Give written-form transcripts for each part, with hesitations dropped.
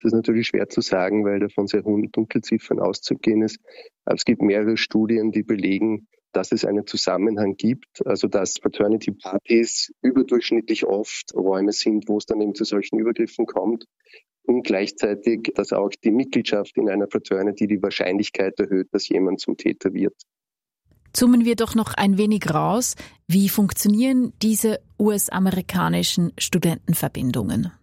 Das ist natürlich schwer zu sagen, weil da von sehr hohen Dunkelziffern auszugehen ist. Aber es gibt mehrere Studien, die belegen, dass es einen Zusammenhang gibt, also dass Fraternity-Partys überdurchschnittlich oft Räume sind, wo es dann eben zu solchen Übergriffen kommt und gleichzeitig, dass auch die Mitgliedschaft in einer Fraternity die Wahrscheinlichkeit erhöht, dass jemand zum Täter wird. Zoomen wir doch noch ein wenig raus. Wie funktionieren diese US-amerikanischen Studentenverbindungen?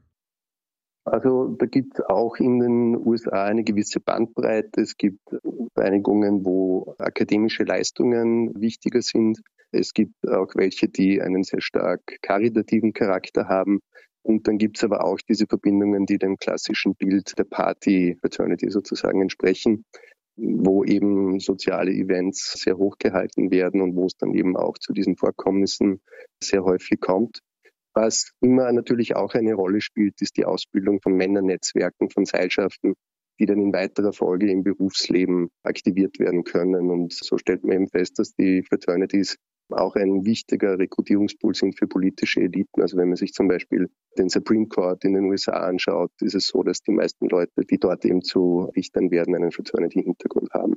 Also da gibt es auch in den USA eine gewisse Bandbreite. Es gibt Vereinigungen, wo akademische Leistungen wichtiger sind. Es gibt auch welche, die einen sehr stark karitativen Charakter haben. Und dann gibt es aber auch diese Verbindungen, die dem klassischen Bild der Party-Fraternity sozusagen entsprechen, wo eben soziale Events sehr hoch gehalten werden und wo es dann eben auch zu diesen Vorkommnissen sehr häufig kommt. Was immer natürlich auch eine Rolle spielt, ist die Ausbildung von Männernetzwerken, von Seilschaften, die dann in weiterer Folge im Berufsleben aktiviert werden können. Und so stellt man eben fest, dass die Fraternities auch ein wichtiger Rekrutierungspool sind für politische Eliten. Also wenn man sich zum Beispiel den Supreme Court in den USA anschaut, ist es so, dass die meisten Leute, die dort eben zu Richtern werden, einen Fraternity-Hintergrund haben.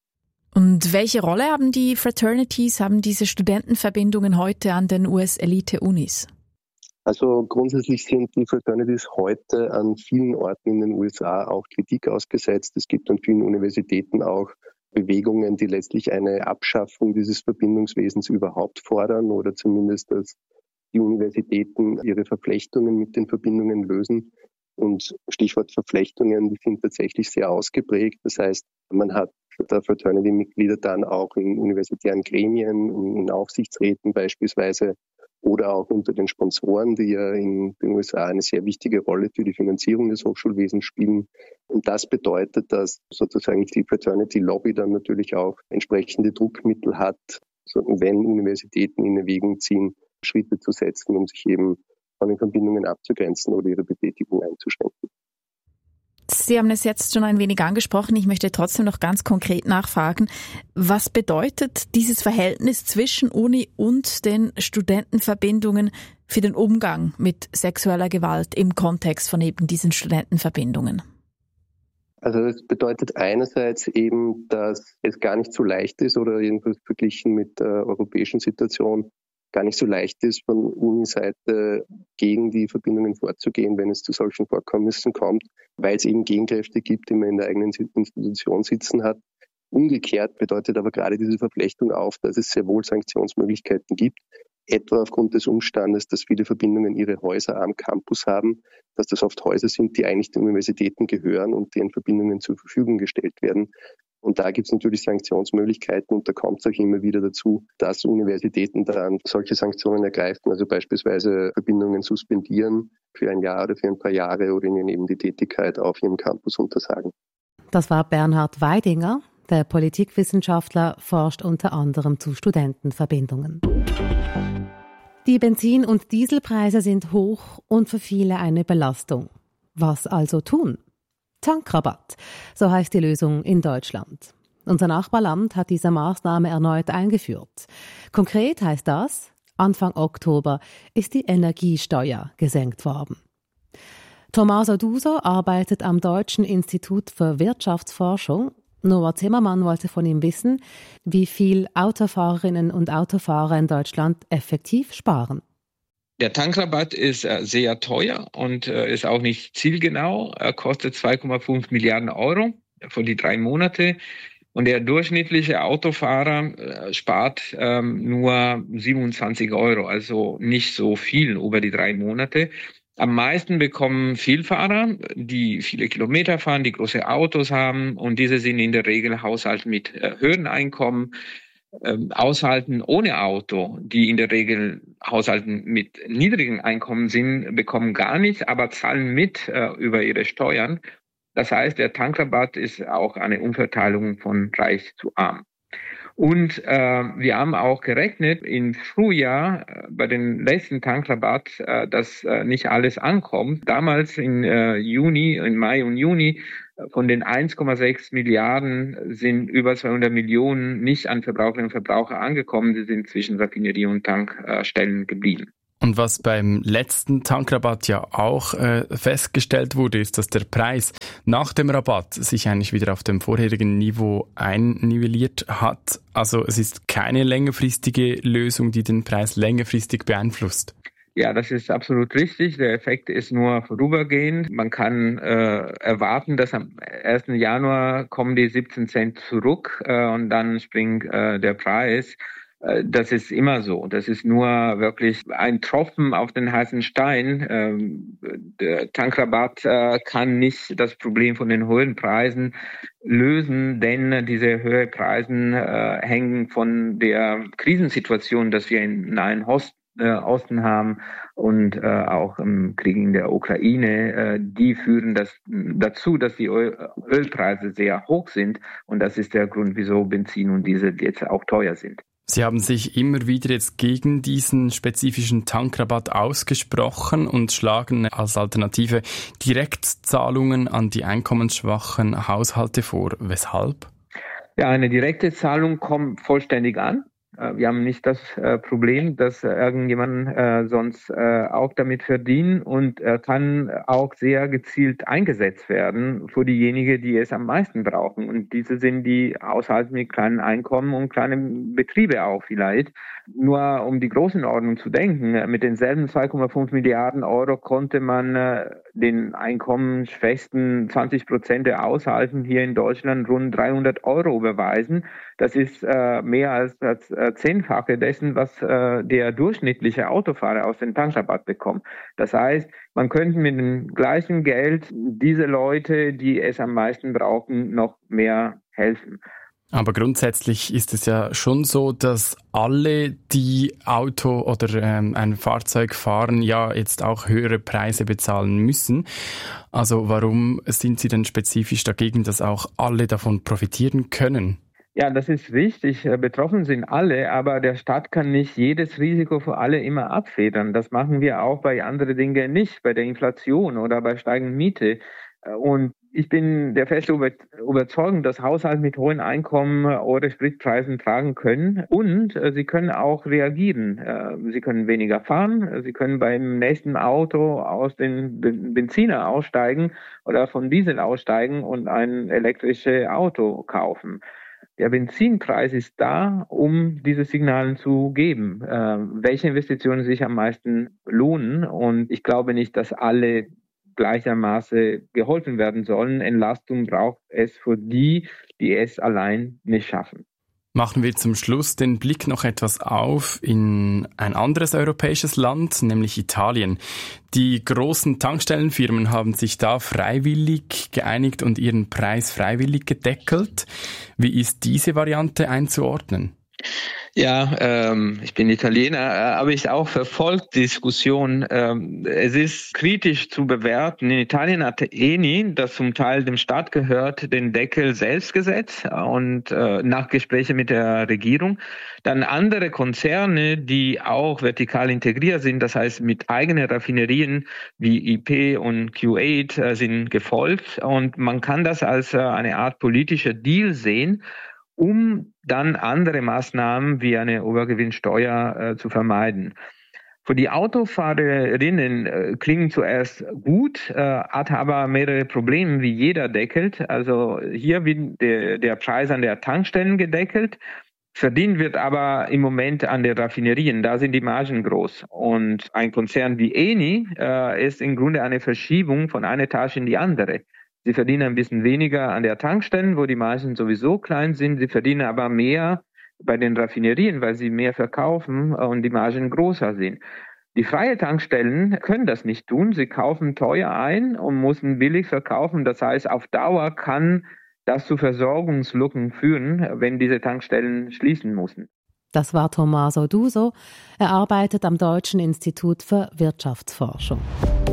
Und welche Rolle haben die Fraternities, haben diese Studentenverbindungen heute an den US-Elite-Unis? Also grundsätzlich sind die Fraternities heute an vielen Orten in den USA auch Kritik ausgesetzt. Es gibt an vielen Universitäten auch Bewegungen, die letztlich eine Abschaffung dieses Verbindungswesens überhaupt fordern oder zumindest, dass die Universitäten ihre Verflechtungen mit den Verbindungen lösen. Und Stichwort Verflechtungen, die sind tatsächlich sehr ausgeprägt. Das heißt, man hat der Fraternity-Mitglieder dann auch in universitären Gremien, in Aufsichtsräten beispielsweise, oder auch unter den Sponsoren, die ja in den USA eine sehr wichtige Rolle für die Finanzierung des Hochschulwesens spielen. Und das bedeutet, dass sozusagen die Fraternity Lobby dann natürlich auch entsprechende Druckmittel hat, wenn Universitäten in Erwägung ziehen, Schritte zu setzen, um sich eben von den Verbindungen abzugrenzen oder ihre Betätigung einzuschränken. Sie haben es jetzt schon ein wenig angesprochen. Ich möchte trotzdem noch ganz konkret nachfragen. Was bedeutet dieses Verhältnis zwischen Uni und den Studentenverbindungen für den Umgang mit sexueller Gewalt im Kontext von eben diesen Studentenverbindungen? Also es bedeutet einerseits eben, dass es gar nicht so leicht ist oder jedenfalls verglichen mit der europäischen Situation gar nicht so leicht ist, von Uni-Seite gegen die Verbindungen vorzugehen, wenn es zu solchen Vorkommnissen kommt, weil es eben Gegenkräfte gibt, die man in der eigenen Institution sitzen hat. Umgekehrt bedeutet aber gerade diese Verflechtung auch, dass es sehr wohl Sanktionsmöglichkeiten gibt, etwa aufgrund des Umstandes, dass viele Verbindungen ihre Häuser am Campus haben, dass das oft Häuser sind, die eigentlich den Universitäten gehören und deren Verbindungen zur Verfügung gestellt werden. Und da gibt es natürlich Sanktionsmöglichkeiten und da kommt es auch immer wieder dazu, dass Universitäten dann solche Sanktionen ergreifen, also beispielsweise Verbindungen suspendieren für ein Jahr oder für ein paar Jahre oder ihnen eben die Tätigkeit auf ihrem Campus untersagen. Das war Bernhard Weidinger. Der Politikwissenschaftler forscht unter anderem zu Studentenverbindungen. Die Benzin- und Dieselpreise sind hoch und für viele eine Belastung. Was also tun? Tankrabatt, so heißt die Lösung in Deutschland. Unser Nachbarland hat diese Maßnahme erneut eingeführt. Konkret heißt das, Anfang Oktober ist die Energiesteuer gesenkt worden. Tommaso Duso arbeitet am Deutschen Institut für Wirtschaftsforschung. Noah Zimmermann wollte von ihm wissen, wie viel Autofahrerinnen und Autofahrer in Deutschland effektiv sparen. Der Tankrabatt ist sehr teuer und ist auch nicht zielgenau. Er kostet 2,5 Milliarden Euro für die 3 Monate. Und der durchschnittliche Autofahrer spart nur 27 Euro, also nicht so viel über die 3 Monate. Am meisten bekommen Vielfahrer, die viele Kilometer fahren, die große Autos haben. Und diese sind in der Regel Haushalte mit höheren Einkommen. Haushalten ohne Auto, die in der Regel Haushalten mit niedrigen Einkommen sind, bekommen gar nichts, aber zahlen mit über ihre Steuern. Das heißt, der Tankrabatt ist auch eine Umverteilung von reich zu arm. Und wir haben auch gerechnet im Frühjahr bei den letzten Tankrabatt, dass nicht alles ankommt. Damals in Mai und Juni von den 1,6 Milliarden sind über 200 Millionen nicht an Verbraucherinnen und Verbraucher angekommen. Sie sind zwischen Raffinerie und Tankstellen geblieben. Und was beim letzten Tankrabatt ja auch festgestellt wurde, ist, dass der Preis nach dem Rabatt sich eigentlich wieder auf dem vorherigen Niveau einnivelliert hat. Also es ist keine längerfristige Lösung, die den Preis längerfristig beeinflusst. Ja, das ist absolut richtig. Der Effekt ist nur vorübergehend. Man kann erwarten, dass am 1. Januar kommen die 17 Cent zurück und dann springt der Preis. Das ist immer so. Das ist nur wirklich ein Tropfen auf den heißen Stein. Der Tankrabatt kann nicht das Problem von den hohen Preisen lösen, denn diese höheren Preise hängen von der Krisensituation, dass wir in Nahen Osten haben und auch im Krieg in der Ukraine, die führen dazu, dass die Ölpreise sehr hoch sind und das ist der Grund, wieso Benzin und Diesel jetzt auch teuer sind. Sie haben sich immer wieder jetzt gegen diesen spezifischen Tankrabatt ausgesprochen und schlagen als Alternative Direktzahlungen an die einkommensschwachen Haushalte vor. Weshalb? Ja, eine direkte Zahlung kommt vollständig an. Wir haben nicht das Problem, dass irgendjemand sonst auch damit verdient und kann auch sehr gezielt eingesetzt werden für diejenigen, die es am meisten brauchen. Und diese sind die Haushalte mit kleinen Einkommen und kleinen Betriebe auch vielleicht. Nur um die Größenordnung zu denken, mit denselben 2,5 Milliarden Euro konnte man den einkommensschwächsten 20% der Haushalten hier in Deutschland rund 300 Euro überweisen. Das ist mehr als 10-fache dessen, was der durchschnittliche Autofahrer aus dem Tankrabatt bekommt. Das heißt, man könnte mit dem gleichen Geld diese Leute, die es am meisten brauchen, noch mehr helfen. Aber grundsätzlich ist es ja schon so, dass alle, die Auto oder ein Fahrzeug fahren, ja jetzt auch höhere Preise bezahlen müssen. Also warum sind Sie denn spezifisch dagegen, dass auch alle davon profitieren können? Ja, das ist richtig. Betroffen sind alle, aber der Staat kann nicht jedes Risiko für alle immer abfedern. Das machen wir auch bei anderen Dingen nicht, bei der Inflation oder bei steigender Miete. Und ich bin der festen Überzeugung, dass Haushalte mit hohen Einkommen oder Spritpreisen tragen können und sie können auch reagieren. Sie können weniger fahren, sie können beim nächsten Auto aus den Benziner aussteigen oder von Diesel aussteigen und ein elektrisches Auto kaufen. Der Benzinpreis ist da, um diese Signale zu geben, welche Investitionen sich am meisten lohnen. Und ich glaube nicht, dass alle gleichermaßen geholfen werden sollen. Entlastung braucht es für die, die es allein nicht schaffen. Machen wir zum Schluss den Blick noch etwas auf in ein anderes europäisches Land, nämlich Italien. Die großen Tankstellenfirmen haben sich da freiwillig geeinigt und ihren Preis freiwillig gedeckelt. Wie ist diese Variante einzuordnen? Ja, ich bin Italiener, aber ich auch verfolgt die Diskussion. Es ist kritisch zu bewerten. In Italien hat Eni, das zum Teil dem Staat gehört, den Deckel selbst gesetzt und nach Gesprächen mit der Regierung. Dann andere Konzerne, die auch vertikal integriert sind, das heißt mit eigenen Raffinerien wie IP und Q8 sind gefolgt. Und man kann das als eine Art politischer Deal sehen, um dann andere Maßnahmen wie eine Übergewinnsteuer zu vermeiden. Für die Autofahrerinnen klingen zuerst gut, hat aber mehrere Probleme, wie jeder deckelt. Also hier wird der Preis an der Tankstellen gedeckelt, verdient wird aber im Moment an den Raffinerien, da sind die Margen groß. Und ein Konzern wie Eni ist im Grunde eine Verschiebung von einer Etage in die andere. Sie verdienen ein bisschen weniger an der Tankstelle, wo die Margen sowieso klein sind. Sie verdienen aber mehr bei den Raffinerien, weil sie mehr verkaufen und die Margen größer sind. Die freien Tankstellen können das nicht tun. Sie kaufen teuer ein und müssen billig verkaufen. Das heißt, auf Dauer kann das zu Versorgungslücken führen, wenn diese Tankstellen schließen müssen. Das war Tommaso Duso. Er arbeitet am Deutschen Institut für Wirtschaftsforschung.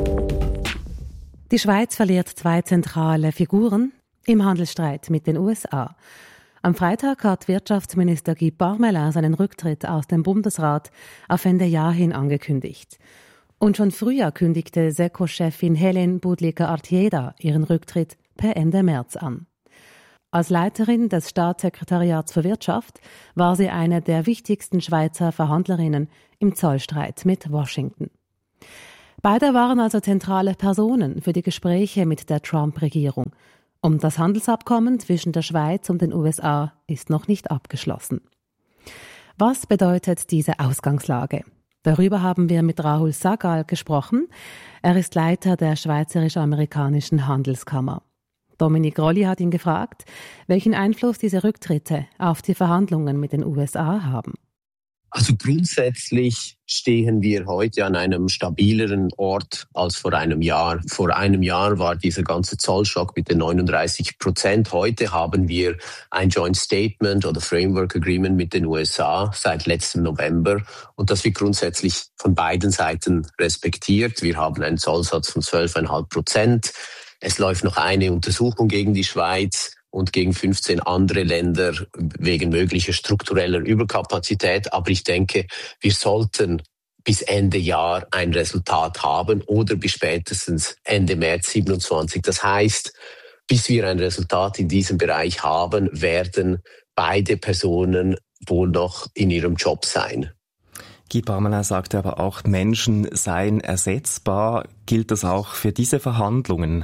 Die Schweiz verliert 2 zentrale Figuren im Handelsstreit mit den USA. Am Freitag hat Wirtschaftsminister Guy Parmelin seinen Rücktritt aus dem Bundesrat auf Ende Jahr hin angekündigt. Und schon früher kündigte SECO-Chefin Hélène Boudlicker-Artieda ihren Rücktritt per Ende März an. Als Leiterin des Staatssekretariats für Wirtschaft war sie eine der wichtigsten Schweizer Verhandlerinnen im Zollstreit mit Washington. Beide waren also zentrale Personen für die Gespräche mit der Trump-Regierung. Und das Handelsabkommen zwischen der Schweiz und den USA ist noch nicht abgeschlossen. Was bedeutet diese Ausgangslage? Darüber haben wir mit Rahul Sahgal gesprochen. Er ist Leiter der Schweizerisch-Amerikanischen Handelskammer. Dominik Rolli hat ihn gefragt, welchen Einfluss diese Rücktritte auf die Verhandlungen mit den USA haben. Also grundsätzlich stehen wir heute an einem stabileren Ort als vor einem Jahr. Vor einem Jahr war dieser ganze Zollschock mit den 39%. Heute haben wir ein Joint Statement oder Framework Agreement mit den USA seit letztem November. Und das wird grundsätzlich von beiden Seiten respektiert. Wir haben einen Zollsatz von 12,5%. Es läuft noch eine Untersuchung gegen die Schweiz und gegen 15 andere Länder wegen möglicher struktureller Überkapazität. Aber ich denke, wir sollten bis Ende Jahr ein Resultat haben oder bis spätestens Ende März 27. Das heißt, bis wir ein Resultat in diesem Bereich haben, werden beide Personen wohl noch in ihrem Job sein. Guy Parmelin sagte aber auch, Menschen seien ersetzbar. Gilt das auch für diese Verhandlungen?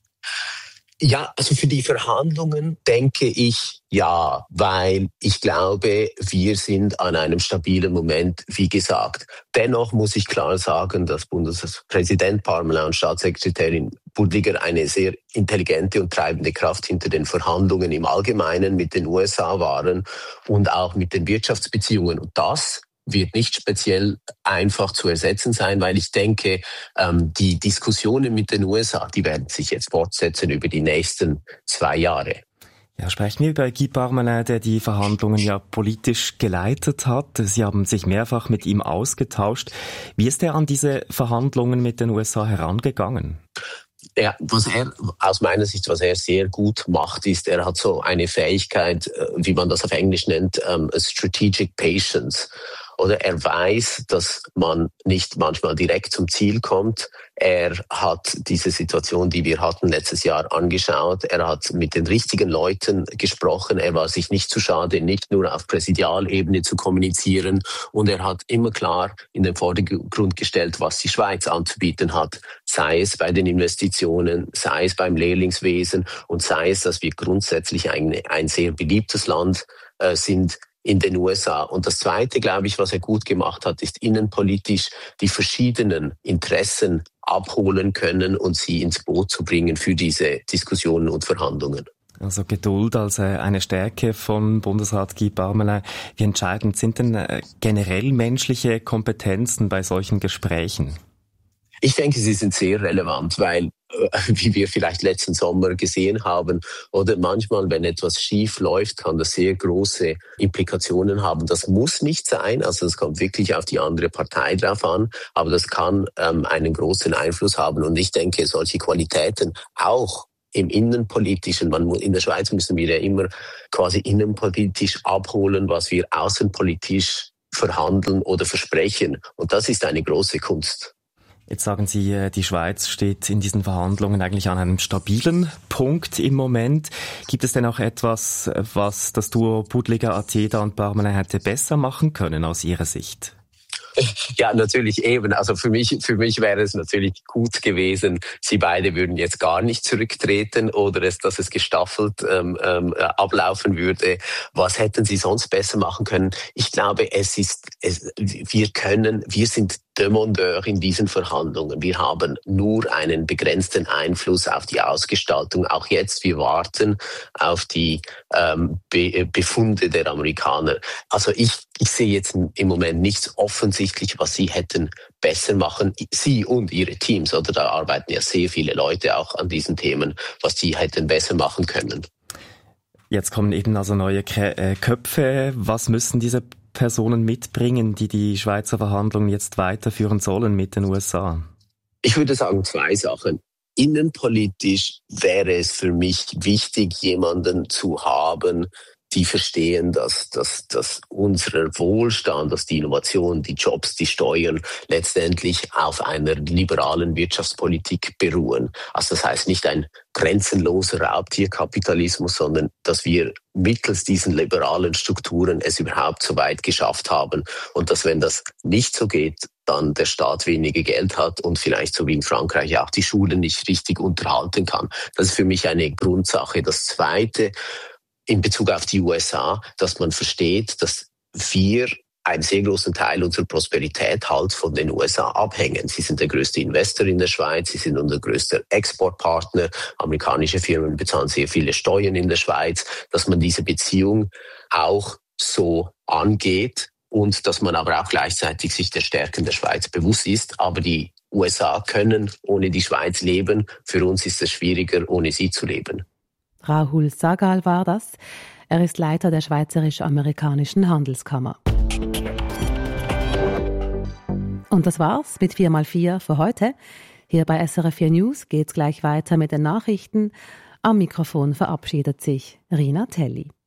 Ja, also für die Verhandlungen denke ich ja, weil ich glaube, wir sind an einem stabilen Moment, wie gesagt. Dennoch muss ich klar sagen, dass Bundespräsident Parmelin und Staatssekretärin Budliger eine sehr intelligente und treibende Kraft hinter den Verhandlungen im Allgemeinen mit den USA waren und auch mit den Wirtschaftsbeziehungen. Und das wird nicht speziell einfach zu ersetzen sein, weil ich denke, die Diskussionen mit den USA, die werden sich jetzt fortsetzen über die nächsten 2 Jahre. Ja, sprechen wir über Guy Parmelin, der die Verhandlungen ja politisch geleitet hat. Sie haben sich mehrfach mit ihm ausgetauscht. Wie ist er an diese Verhandlungen mit den USA herangegangen? Ja, aus meiner Sicht, was er sehr gut macht, ist, er hat so eine Fähigkeit, wie man das auf Englisch nennt, Strategic Patience. Oder er weiß, dass man nicht manchmal direkt zum Ziel kommt. Er hat diese Situation, die wir hatten letztes Jahr, angeschaut. Er hat mit den richtigen Leuten gesprochen. Er war sich nicht zu schade, nicht nur auf Präsidialebene zu kommunizieren. Und er hat immer klar in den Vordergrund gestellt, was die Schweiz anzubieten hat. Sei es bei den Investitionen, sei es beim Lehrlingswesen und sei es, dass wir grundsätzlich ein sehr beliebtes Land sind in den USA. Und das Zweite, glaube ich, was er gut gemacht hat, ist innenpolitisch die verschiedenen Interessen abholen können und sie ins Boot zu bringen für diese Diskussionen und Verhandlungen. Also Geduld als eine Stärke von Bundesrat Guy Parmelin. Wie entscheidend sind denn generell menschliche Kompetenzen bei solchen Gesprächen? Ich denke, sie sind sehr relevant, weil, wie wir vielleicht letzten Sommer gesehen haben, oder manchmal, wenn etwas schief läuft, kann das sehr große Implikationen haben. Das muss nicht sein, also das kommt wirklich auf die andere Partei drauf an, aber das kann einen großen Einfluss haben. Und ich denke, solche Qualitäten auch im Innenpolitischen, in der Schweiz müssen wir ja immer quasi innenpolitisch abholen, was wir außenpolitisch verhandeln oder versprechen. Und das ist eine große Kunst. Jetzt sagen Sie, die Schweiz steht in diesen Verhandlungen eigentlich an einem stabilen Punkt im Moment. Gibt es denn auch etwas, was das Duo Budliger, Attieda und Parmelin hätte besser machen können aus Ihrer Sicht? Ja, natürlich eben. Also für mich wäre es natürlich gut gewesen, sie beide würden jetzt gar nicht zurücktreten oder dass es gestaffelt ablaufen würde. Was hätten sie sonst besser machen können? Ich glaube, wir sind Demandeur in diesen Verhandlungen. Wir haben nur einen begrenzten Einfluss auf die Ausgestaltung. Auch jetzt, wir warten auf die Befunde der Amerikaner. Also ich sehe jetzt im Moment nichts offensichtlich, was sie hätten besser machen, sie und ihre Teams. Oder da arbeiten ja sehr viele Leute auch an diesen Themen, was sie hätten besser machen können. Jetzt kommen eben also neue Köpfe. Was müssen diese Personen mitbringen, die Schweizer Verhandlungen jetzt weiterführen sollen mit den USA? Ich würde sagen 2 Sachen. Innenpolitisch wäre es für mich wichtig, jemanden zu haben, die verstehen, dass unser Wohlstand, dass die Innovation, die Jobs, die Steuern letztendlich auf einer liberalen Wirtschaftspolitik beruhen. Also das heißt nicht ein grenzenloser Raubtierkapitalismus, sondern dass wir mittels diesen liberalen Strukturen es überhaupt so weit geschafft haben und dass, wenn das nicht so geht, dann der Staat weniger Geld hat und vielleicht so wie in Frankreich auch die Schulen nicht richtig unterhalten kann. Das ist für mich eine Grundsache. Das Zweite, in Bezug auf die USA, dass man versteht, dass wir einen sehr großen Teil unserer Prosperität halt von den USA abhängen. Sie sind der größte Investor in der Schweiz, sie sind unser größter Exportpartner. Amerikanische Firmen bezahlen sehr viele Steuern in der Schweiz. Dass man diese Beziehung auch so angeht und dass man aber auch gleichzeitig sich der Stärken der Schweiz bewusst ist. Aber die USA können ohne die Schweiz leben. Für uns ist es schwieriger, ohne sie zu leben. Rahul Sahgal war das. Er ist Leiter der Schweizerisch-Amerikanischen Handelskammer. Und das war's mit 4x4 für heute. Hier bei SRF 4 News geht's gleich weiter mit den Nachrichten. Am Mikrofon verabschiedet sich Rina Telli.